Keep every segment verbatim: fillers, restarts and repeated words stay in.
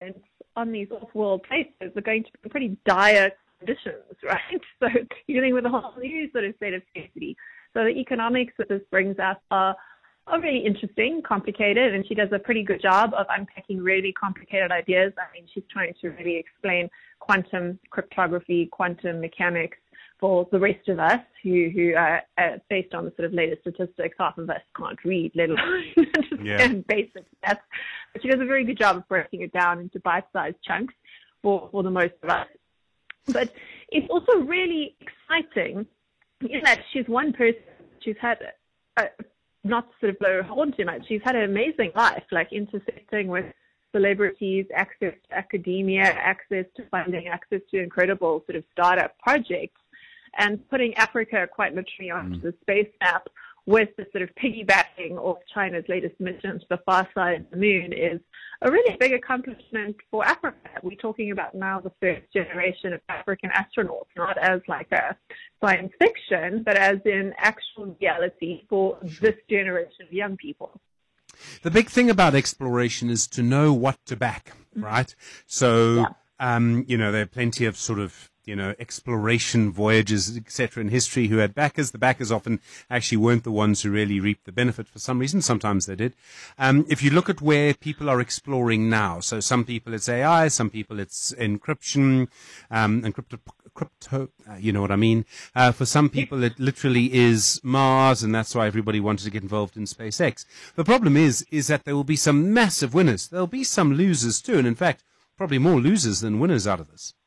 environments on these off-world places are going to be pretty dire conditions, right? So you're dealing with a whole new sort of state of scarcity. So the economics that this brings us are, are really interesting, complicated, and she does a pretty good job of unpacking really complicated ideas. I mean, she's trying to really explain quantum cryptography, quantum mechanics for the rest of us who, who are, uh, based on the sort of latest statistics, half of us can't read, let alone understand yeah. basic stats. But she does a very good job of breaking it down into bite-sized chunks for, for the most of us. But it's also really exciting in that she's one person. She's had, a, a, not to sort of blow her horn too much, she's had an amazing life, like intersecting with celebrities, access to academia, access to funding, access to incredible sort of startup projects, and putting Africa quite literally onto mm. the space map with the sort of piggybacking of China's latest mission to the far side of the moon is a really big accomplishment for Africa. We're talking about now the first generation of African astronauts, not as like a science fiction, but as in actual reality for this generation of young people. The big thing about exploration is to know what to back, right? So, yeah. um, you know, there are plenty of sort of, you know, exploration voyages, et cetera, in history who had backers. The backers often actually weren't the ones who really reaped the benefit for some reason. Sometimes they did. Um, if you look at where people are exploring now, so some people it's A I, some people it's encryption, um, and crypto, crypto, uh, you know what I mean? Uh, for some people it literally is Mars, and that's why everybody wanted to get involved in SpaceX. The problem is, is that there will be some massive winners. There'll be some losers too, and in fact, probably more losers than winners out of this.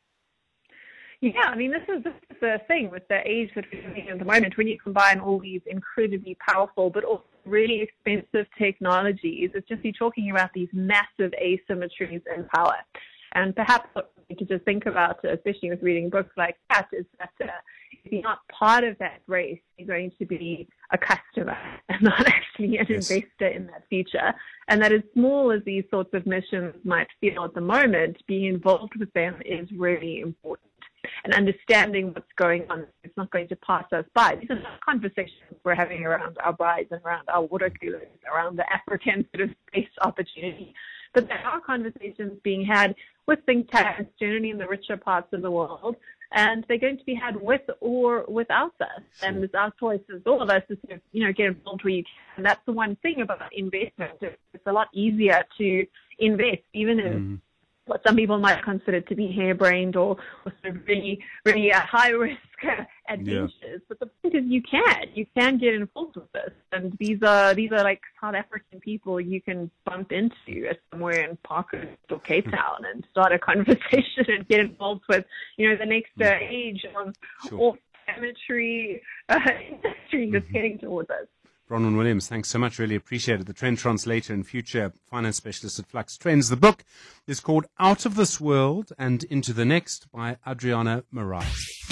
Yeah, I mean, this is, this is the thing with the age that we're living in at the moment. When you combine all these incredibly powerful but also really expensive technologies, it's just you're talking about these massive asymmetries in power. And perhaps what we could just think about, especially with reading books like that, is that uh, if you're not part of that race, you're going to be a customer and not actually an yes. investor in that future. And that as small as these sorts of missions might feel at the moment, being involved with them is really important. And understanding what's going on, it's not going to pass us by. These are not conversations we're having around our brides and around our water coolers, around the African sort of space opportunity. But there are conversations being had with think tanks, generally in the richer parts of the world, and they're going to be had with or without us. And it's our choice as all of us to sort of, you know, get involved where you can. And that's the one thing about investment. It's a lot easier to invest, even in mm. what some people might consider to be harebrained or, or sort of really, really uh, high-risk uh, adventures. Yeah. But the point is you can. You can get involved with this. And these are these are like South African people you can bump into somewhere in Parkhurst or Cape Town and start a conversation and get involved with, you know, the next uh, age of sure. off-cemetery uh, industry that's mm-hmm. heading towards us. Bronwyn Williams, thanks so much. Really appreciate it. The trend translator and future finance specialist at Flux Trends. The book is called Out of This World and Into the Next by Adriana Marais.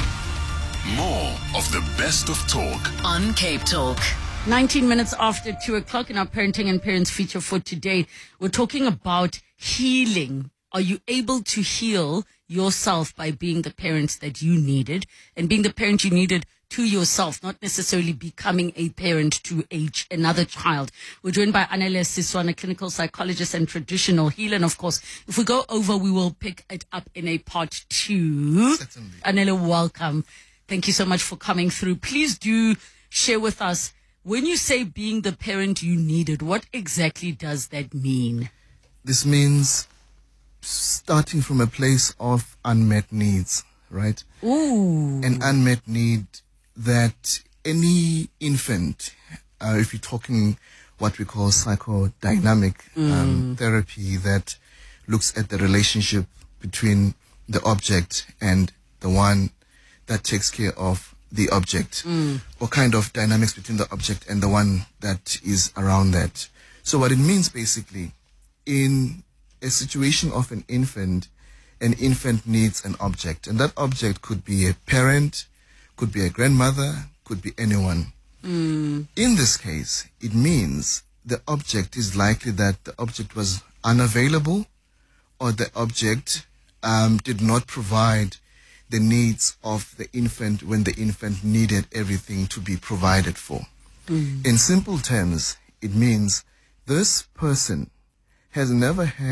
More of the best of talk on Cape Talk. nineteen minutes after two o'clock in our Parenting and Parents feature for today, we're talking about healing. Are you able to heal yourself by being the parent that you needed and being the parent you needed to yourself, not necessarily becoming a parent to age another child? We're joined by Anele Siswana, clinical psychologist and traditional healer. And of course, if we go over, we will pick it up in a part two. Certainly. Anele, welcome. Thank you so much for coming through. Please do share with us, when you say being the parent you needed, what exactly does that mean? This means starting from a place of unmet needs, right? Ooh. An unmet need that any infant, uh, if you're talking what we call psychodynamic mm. um, therapy that looks at the relationship between the object and the one that takes care of the object, mm. or kind of dynamics between the object and the one that is around that. So what it means basically, in a situation of an infant, an infant needs an object, and that object could be a parent, could be a grandmother, could be anyone. Mm. In this case, it means the object is likely that the object was unavailable or the object um, did not provide the needs of the infant when the infant needed everything to be provided for. Mm. In simple terms, it means this person has never had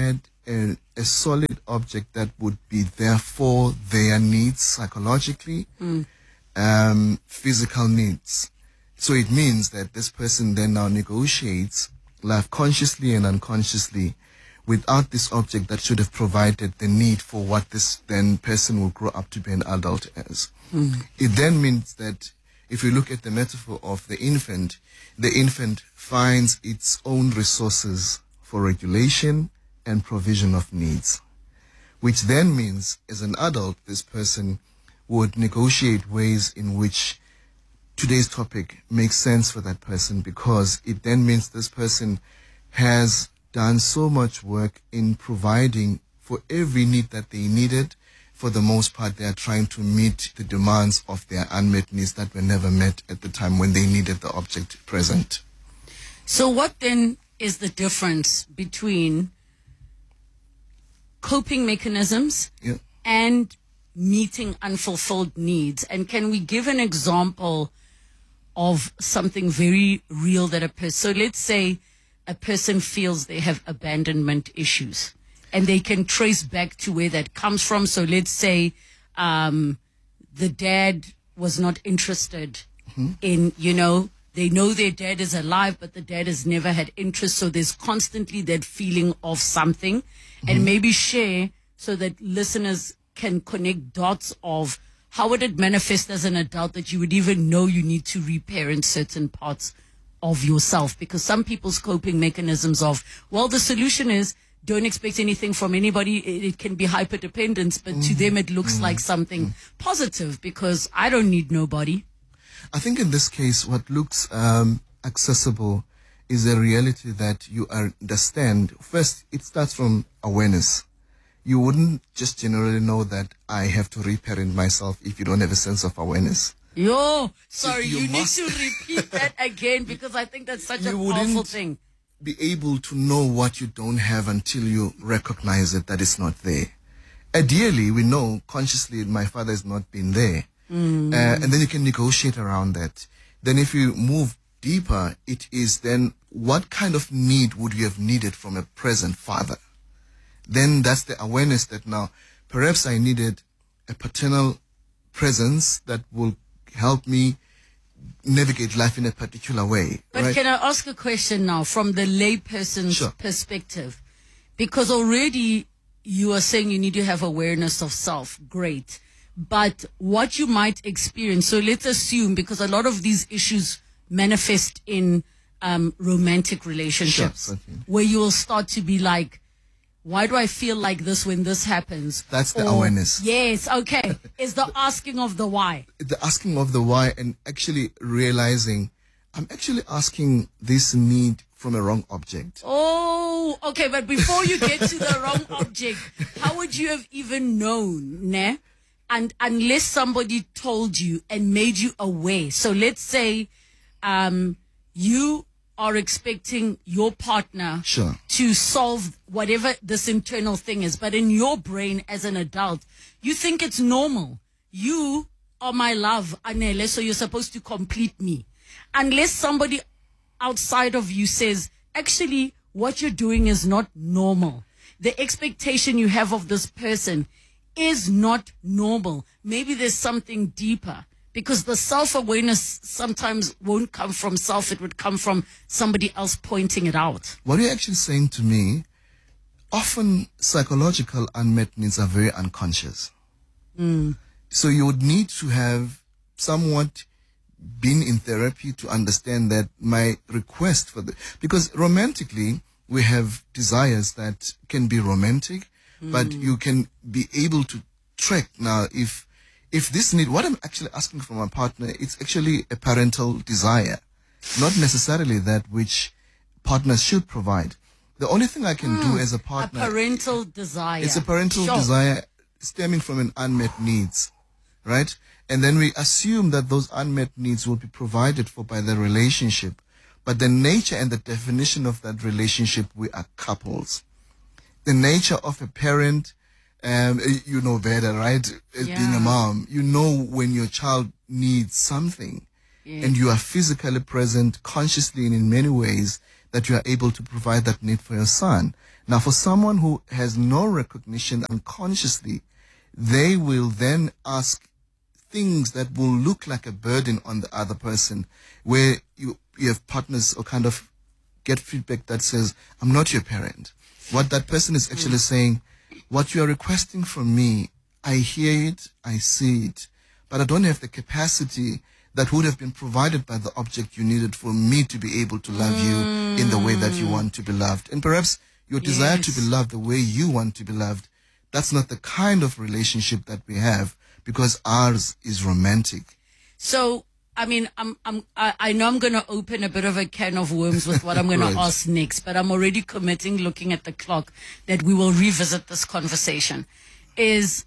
a, a solid object that would be there for their needs psychologically, mm. um, physical needs. So it means that this person then now negotiates life consciously and unconsciously without this object that should have provided the need for what this then person will grow up to be an adult as. Mm. It then means that if you look at the metaphor of the infant, the infant finds its own resources for regulation and provision of needs, which then means as an adult, this person would negotiate ways in which today's topic makes sense for that person, because it then means this person has done so much work in providing for every need that they needed. For the most part, they are trying to meet the demands of their unmet needs that were never met at the time when they needed the object present. So what then is the difference between coping mechanisms yeah. and meeting unfulfilled needs? And can we give an example of something very real that a person, so let's say a person feels they have abandonment issues and they can trace back to where that comes from. So let's say um, the dad was not interested mm-hmm. in, you know, they know their dad is alive, but the dad has never had interest. So there's constantly that feeling of something, mm-hmm. and maybe share so that listeners can connect dots of how would it manifest as an adult that you would even know you need to reparent certain parts of yourself. Because some people's coping mechanisms of, well, the solution is don't expect anything from anybody. It, it can be hyperdependence, but mm-hmm. to them it looks mm-hmm. like something mm-hmm. positive because I don't need nobody. I think in this case, what looks um, accessible is a reality that you understand. First, it starts from awareness. You wouldn't just generally know that I have to reparent myself if you don't have a sense of awareness. Yo, sorry, you, you need must to repeat that again because I think that's such you a powerful wouldn't thing. Be able to know what you don't have until you recognize it, that it's not there. Ideally, we know consciously my father has not been there. Mm. Uh, and then you can negotiate around that. Then if you move deeper, it is then what kind of need would you have needed from a present father? Then that's the awareness that now perhaps I needed a paternal presence that will help me navigate life in a particular way. But right? Can I ask a question now from the layperson's sure. perspective? Because already you are saying you need to have awareness of self. Great. But what you might experience, so let's assume, because a lot of these issues manifest in um, romantic relationships, sure, okay. where you will start to be like, why do I feel like this when this happens? That's the or, awareness. Yes, okay. It's the asking of the why. The asking of the why and actually realizing I'm actually asking this need from a wrong object. Oh, okay. But before you get to the wrong object, how would you have even known, ne? And unless somebody told you and made you aware. So let's say um, you are expecting your partner sure. to solve whatever this internal thing is. But in your brain as an adult, you think it's normal. You are my love, Anele, so you're supposed to complete me. Unless somebody outside of you says, actually, what you're doing is not normal. The expectation you have of this person is not normal. Maybe there's something deeper, because the self-awareness sometimes won't come from self. It would come from somebody else pointing it out. What you're actually saying to me, often psychological unmet needs are very unconscious. Mm. So you would need to have somewhat been in therapy to understand that my request for the, because romantically we have desires that can be romantic, mm. but you can be able to track now if if this need, what I'm actually asking from my partner, it's actually a parental desire, not necessarily that which partners should provide. The only thing I can mm. do as a partner, a parental desire. It's a parental sure. desire stemming from an unmet needs, right? And then we assume that those unmet needs will be provided for by the relationship. But the nature and the definition of that relationship, we are couples. The nature of a parent, um, you know better, right? As yeah. being a mom, you know when your child needs something, yes. and you are physically present, consciously and in many ways, that you are able to provide that need for your son. Now, for someone who has no recognition unconsciously, they will then ask things that will look like a burden on the other person, where you, you have partners or kind of get feedback that says, I'm not your parent. What that person is actually saying, what you are requesting from me, I hear it, I see it, but I don't have the capacity that would have been provided by the object you needed for me to be able to love you in the way that you want to be loved. And perhaps your desire Yes. to be loved the way you want to be loved, that's not the kind of relationship that we have, because ours is romantic. So, I mean, I'm, I'm, I, I know I'm going to open a bit of a can of worms with what I'm going Right. to ask next, but I'm already committing, looking at the clock, that we will revisit this conversation. Is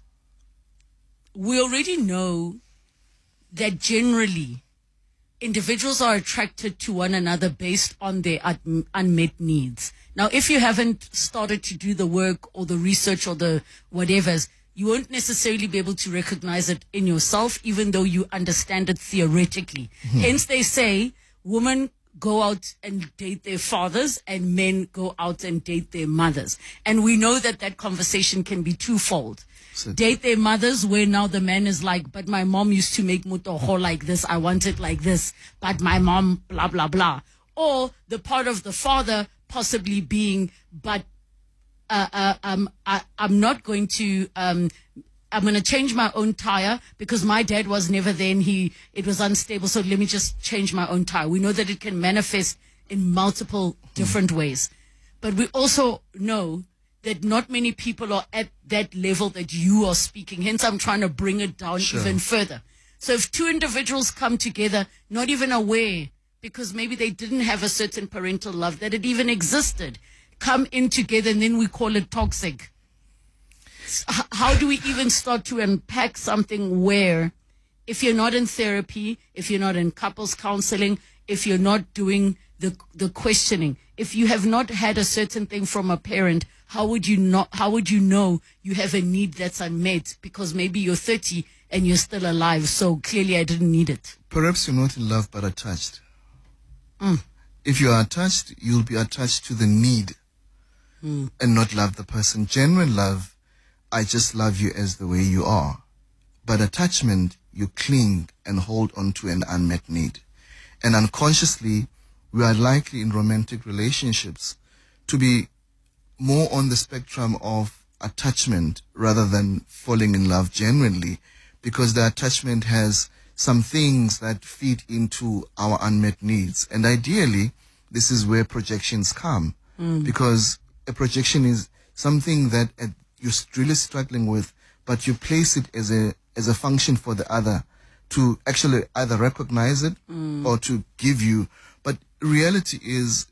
we already know that generally individuals are attracted to one another based on their un- unmet needs. Now, if you haven't started to do the work or the research or the whatevers, you won't necessarily be able to recognize it in yourself, even though you understand it theoretically. Hence, they say women go out and date their fathers and men go out and date their mothers. And we know that that conversation can be twofold. So- Date their mothers, where now the man is like, but my mom used to make mutoho like this, I want it like this, but my mom, blah, blah, blah. Or the part of the father possibly being, but uh, uh, um, I, I'm not going to, um, I'm going to change my own tire because my dad was never there and he, it was unstable. So let me just change my own tire. We know that it can manifest in multiple different ways, but we also know that not many people are at that level that you are speaking. Hence, I'm trying to bring it down Sure. even further. So if two individuals come together, not even aware, because maybe they didn't have a certain parental love, that it even existed, come in together and then we call it toxic. S- h- How do we even start to unpack something where if you're not in therapy, if you're not in couples counseling, if you're not doing the the questioning, if you have not had a certain thing from a parent, how would you not how would you know you have a need that's unmet? Because maybe you're thirty and you're still alive, so clearly I didn't need it. Perhaps you're not in love but attached. If you are attached, you'll be attached to the need and not love the person. Genuine love, I just love you as the way you are. But attachment, you cling and hold on to an unmet need. And unconsciously, we are likely in romantic relationships to be more on the spectrum of attachment rather than falling in love genuinely, because the attachment has some things that feed into our unmet needs. And ideally, this is where projections come, because a projection is something that uh, you're really struggling with, but you place it as a as a function for the other to actually either recognize it or to give you. But reality is,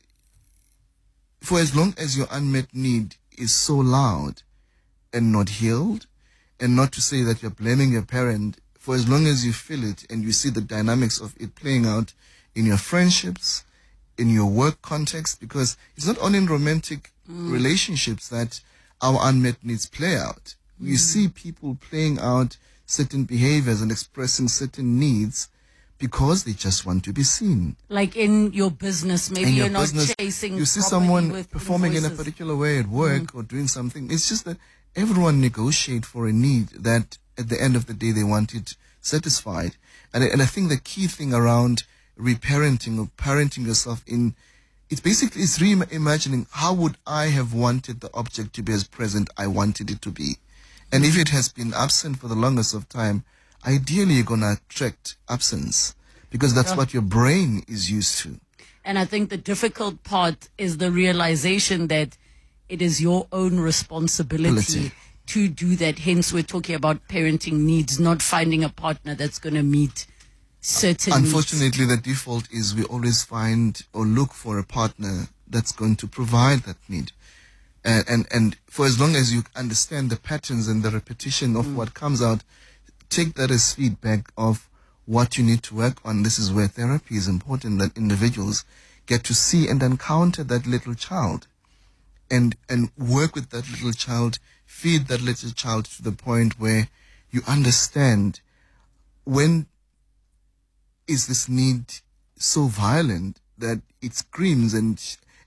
for as long as your unmet need is so loud and not healed, and not to say that you're blaming your parent, for as long as you feel it and you see the dynamics of it playing out in your friendships, in your work context, because it's not only in romantic relationships that our unmet needs play out. You see people playing out certain behaviors and expressing certain needs because they just want to be seen. Like in your business, maybe In you're your not business, chasing. you see properly someone with performing in a invoices. particular way at work or doing something. It's just that everyone negotiate for a need that at the end of the day they want it satisfied. And, I- and I think the key thing around reparenting or parenting yourself in, it's basically it's reimagining how would I have wanted the object to be as present I wanted it to be. And if it has been absent for the longest of time, ideally you're going to attract absence because that's what your brain is used to. And I think the difficult part is the realization that it is your own responsibility Ability. to do that. Hence, we're talking about parenting needs, not finding a partner that's going to meet certain needs. Unfortunately, the default is we always find or look for a partner that's going to provide that need. And, and, and for as long as you understand the patterns and the repetition of what comes out, take that as feedback of what you need to work on. This is where therapy is important, that individuals get to see and encounter that little child and, and work with that little child, feed that little child to the point where you understand when is this need so violent that it screams and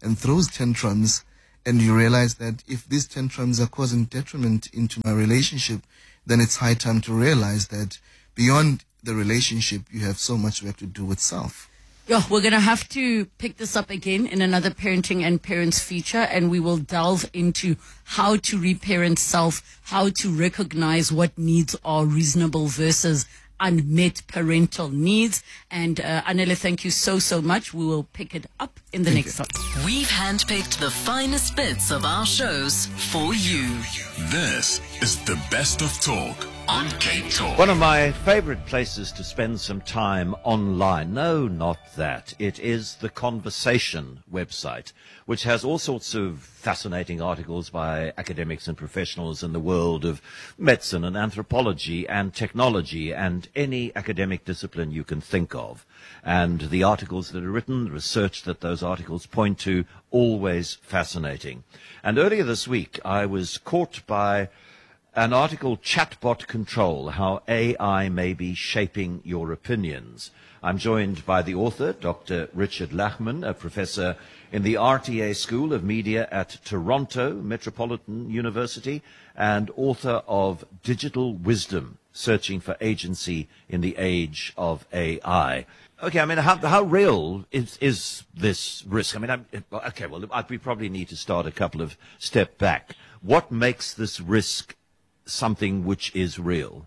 and throws tantrums, and you realize that if these tantrums are causing detriment into my relationship, then it's high time to realize that beyond the relationship, you have so much work to do with self. Yeah, we're going to have to pick this up again in another Parenting and Parents feature, and we will delve into how to reparent self, how to recognize what needs are reasonable versus unmet parental needs. And uh, Anele, thank you so, so much. We will pick it up in the Thank next you. one. We've handpicked the finest bits of our shows for you. This is the Best of Talk on Cape Talk. One of my favorite places to spend some time online, no, not that, it is the Conversation website, which has all sorts of fascinating articles by academics and professionals in the world of medicine and anthropology and technology and any academic discipline you can think of. And the articles that are written, the research that those articles point to, always fascinating. And earlier this week, I was caught by an article, Chatbot Control, How A I May Be Shaping Your Opinions. I'm joined by the author, Doctor Richard Lachman, a professor in the R T A School of Media at Toronto Metropolitan University, and author of Digital Wisdom, Searching for Agency in the Age of A I. Okay, I mean, how, how real is, is this risk? I mean, I'm, okay, well, we probably need to start a couple of steps back. What makes this risk something which is real?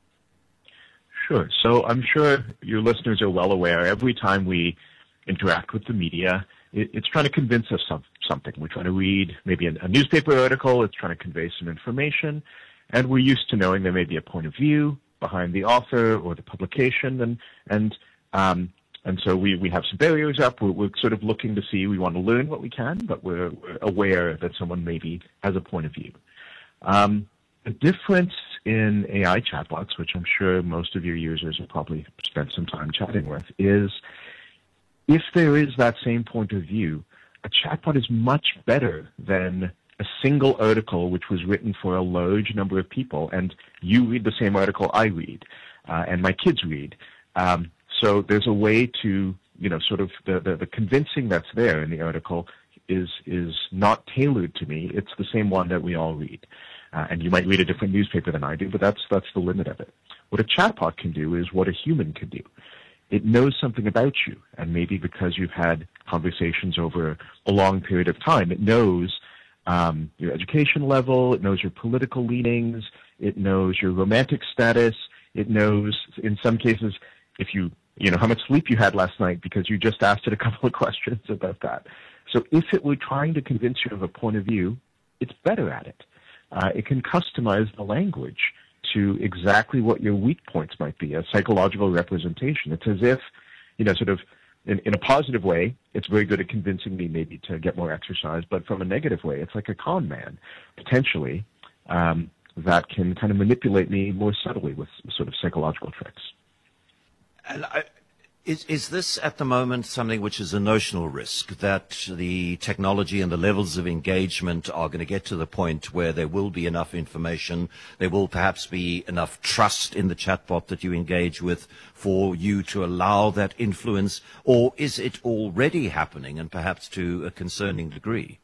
Sure. So I'm sure your listeners are well aware, every time we interact with the media, it, it's trying to convince us of something. We're trying to read maybe a, a newspaper article, it's trying to convey some information, and we're used to knowing there may be a point of view behind the author or the publication, and and um, and so we, we have some barriers up. We're, we're sort of looking to see, we want to learn what we can, but we're, we're aware that someone maybe has a point of view. Um, The difference in A I chatbots, which I'm sure most of your users have probably spent some time chatting with, is if there is that same point of view, a chatbot is much better than a single article which was written for a large number of people, and you read the same article I read, uh, and my kids read. Um, so there's a way to, you know, sort of the, the, the convincing that's there in the article is is not tailored to me. It's the same one that we all read. Uh, and you might read a different newspaper than I do, but that's that's the limit of it. What a chatbot can do is what a human can do. It knows something about you, and maybe because you've had conversations over a long period of time, it knows um, your education level, it knows your political leanings, it knows your romantic status, it knows, in some cases, if you, you know, how much sleep you had last night because you just asked it a couple of questions about that. So if it were trying to convince you of a point of view, it's better at it. Uh, it can customize the language to exactly what your weak points might be, a psychological representation. It's as if, you know, sort of in, in a positive way, it's very good at convincing me maybe to get more exercise, but from a negative way, it's like a con man, potentially, um, that can kind of manipulate me more subtly with sort of psychological tricks. And I, is, is this at the moment something which is a notional risk, that the technology and the levels of engagement are going to get to the point where there will be enough information, there will perhaps be enough trust in the chatbot that you engage with for you to allow that influence, or is it already happening and perhaps to a concerning degree?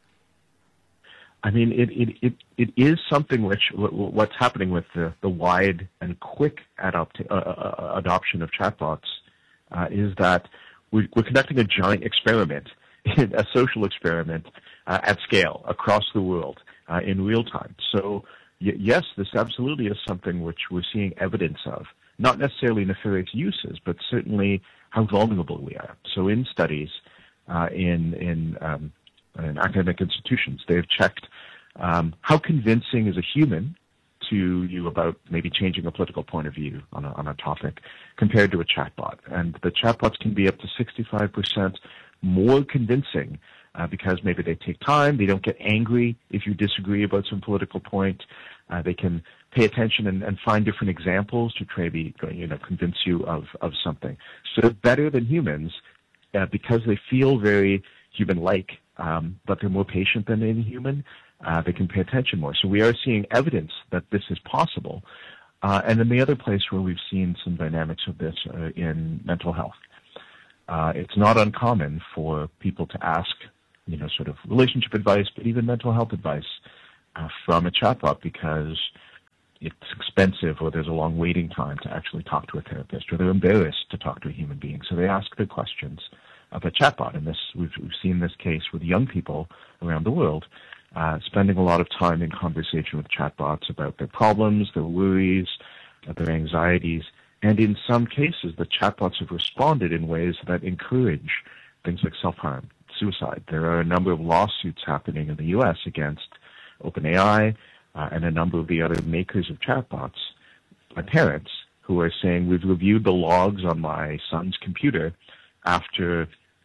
I mean, it, it, it, it is something which, what's happening with the, the wide and quick adopt, uh, uh, adoption of chatbots uh, is that we're, we're conducting a giant experiment, a social experiment uh, at scale across the world uh, in real time. So, y- yes, this absolutely is something which we're seeing evidence of, not necessarily nefarious uses, but certainly how vulnerable we are. So in studies, uh, in, in um, in academic institutions, they've checked um, how convincing is a human to you about maybe changing a political point of view on a, on a topic compared to a chatbot. And the chatbots can be up to sixty-five percent more convincing uh, because maybe they take time, they don't get angry if you disagree about some political point, uh, they can pay attention and, and find different examples to try to you know, convince you of, of something. So they're better than humans uh, because they feel very human-like. Um, but they're more patient than any human. Uh, they can pay attention more. So we are seeing evidence that this is possible. Uh, and then the other place where we've seen some dynamics of this uh, in mental health. Uh, it's not uncommon for people to ask you know, sort of relationship advice, but even mental health advice uh, from a chatbot because it's expensive or there's a long waiting time to actually talk to a therapist, or they're embarrassed to talk to a human being. So they ask the questions of a chatbot. And this, we've, we've seen this case with young people around the world, uh, spending a lot of time in conversation with chatbots about their problems, their worries, uh, their anxieties. And in some cases, the chatbots have responded in ways that encourage things like self-harm, suicide. There are a number of lawsuits happening in the U S against OpenAI uh, and a number of the other makers of chatbots by parents who are saying, we've reviewed the logs on my son's computer after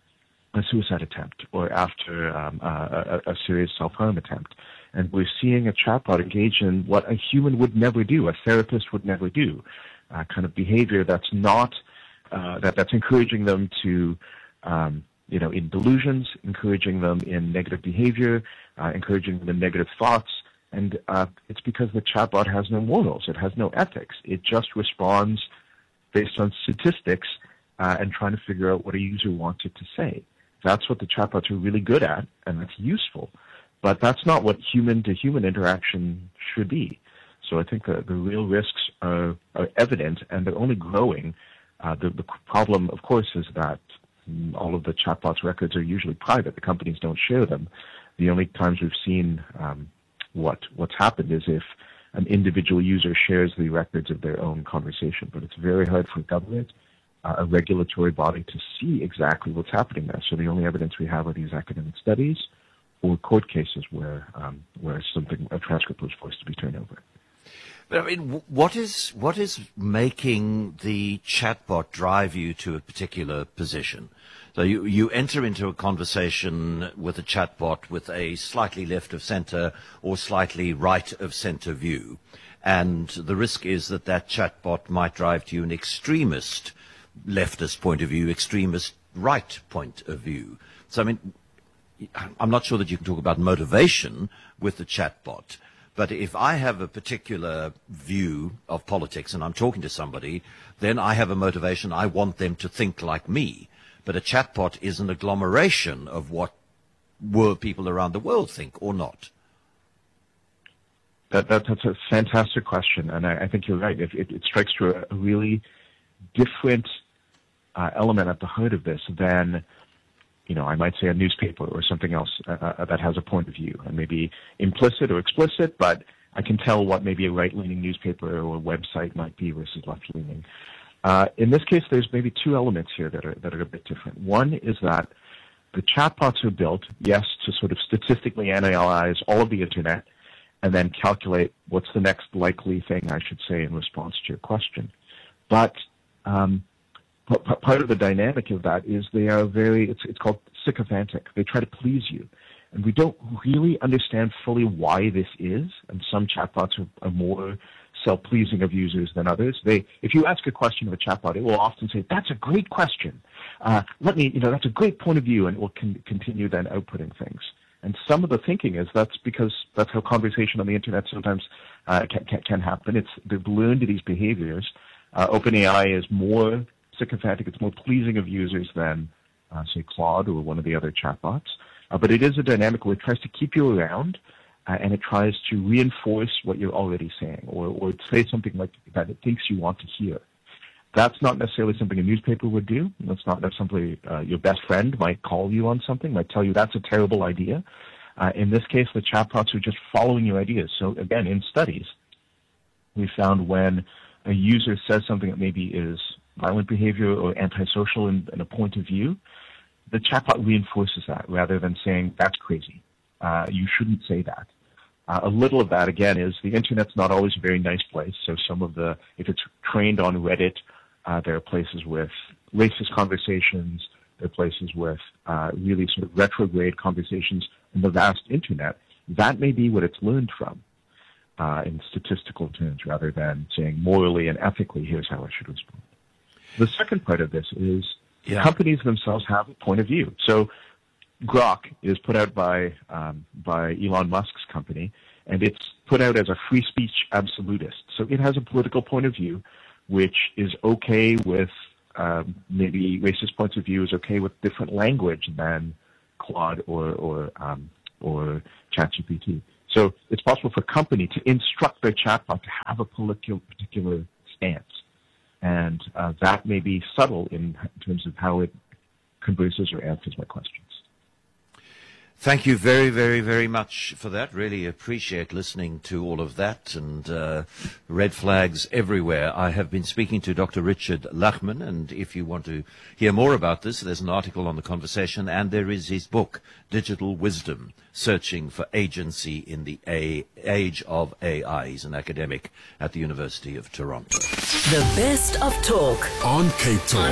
a suicide attempt or after um, a, a, a serious self-harm attempt. And we're seeing a chatbot engage in what a human would never do, a therapist would never do, uh, kind of behavior that's not, uh, that, that's encouraging them to, um, you know, in delusions, encouraging them in negative behavior, uh, encouraging them in negative thoughts. And uh, it's because the chatbot has no morals. It has no ethics. It just responds based on statistics uh, and trying to figure out what a user wants it to say. That's what the chatbots are really good at, and that's useful. But that's not what human-to-human interaction should be. So I think the, the real risks are, are evident, and they're only growing. Uh, the, the problem, of course, is that all of the chatbots' records are usually private. The companies don't share them. The only times we've seen um, what what's happened is if an individual user shares the records of their own conversation. But it's very hard for government, uh, a regulatory body, to see exactly what's happening there. So the only evidence we have are these academic studies or court cases where um, where something, a transcript was forced to be turned over. But I mean, what is what is making the chatbot drive you to a particular position? So you, you enter into a conversation with a chatbot with a slightly left of center or slightly right of center view, and the risk is that that chatbot might drive to you an extremist leftist point of view, extremist right point of view. So I mean, I'm not sure that you can talk about motivation with the chatbot. But if I have a particular view of politics and I'm talking to somebody, then I have a motivation. I want them to think like me. But a chatbot is an agglomeration of what world people around the world think, or not. That, that that's a fantastic question, and I, I think you're right. It, it, it strikes to a, a really different uh, element at the heart of this than, you know, I might say a newspaper or something else uh, uh, that has a point of view, and maybe implicit or explicit, but I can tell what maybe a right-leaning newspaper or website might be versus left-leaning. Uh, in this case, there's maybe two elements here that are that are a bit different. One is that the chatbots are built, yes, to sort of statistically analyze all of the internet and then calculate what's the next likely thing I should say in response to your question. But um, p- part of the dynamic of that is they are very, it's, it's called sycophantic. They try to please you. And we don't really understand fully why this is, and some chatbots are, are more self-pleasing of users than others. They, if you ask a question of a chatbot, it will often say, "That's a great question. Uh, let me, you know, that's a great point of view," and it will con- continue then outputting things. And some of the thinking is that's because that's how conversation on the internet sometimes uh, can, can, can happen. It's they've learned these behaviors. Uh, OpenAI is more sycophantic. It's more pleasing of users than, uh, say, Claude or one of the other chatbots. Uh, but it is a dynamic where it tries to keep you around. Uh, and it tries to reinforce what you're already saying, or, or say something like that it thinks you want to hear. That's not necessarily something a newspaper would do. That's not necessarily uh, your best friend might call you on something, might tell you that's a terrible idea. Uh, in this case, the chatbots are just following your ideas. So again, in studies, we found when a user says something that maybe is violent behavior or antisocial in, in a point of view, the chatbot reinforces that rather than saying, "That's crazy. Uh, you shouldn't say that." Uh, a little of that, again, is the internet's not always a very nice place. So some of the, if it's trained on Reddit, uh, there are places with racist conversations. There are places with uh, really sort of retrograde conversations in the vast internet. That may be what it's learned from uh, in statistical terms rather than saying morally and ethically, here's how I should respond. The second part of this is yeah. companies themselves have a point of view. So Grok is put out by um, by Elon Musk's company, and it's put out as a free speech absolutist. So it has a political point of view, which is okay with um, maybe racist points of view, is okay with different language than Claude or or um, or ChatGPT. So it's possible for a company to instruct their chatbot to have a particular particular stance, and uh, that may be subtle in, in terms of how it converses or answers my questions. Thank you very, very, very much for that. Really appreciate listening to all of that, and uh, red flags everywhere. I have been speaking to Doctor Richard Lachman, and if you want to hear more about this, there's an article on The Conversation, and there is his book, Digital Wisdom, Searching for Agency in the A- Age of A I. He's an academic at the University of Toronto. The best of talk On Cape Talk.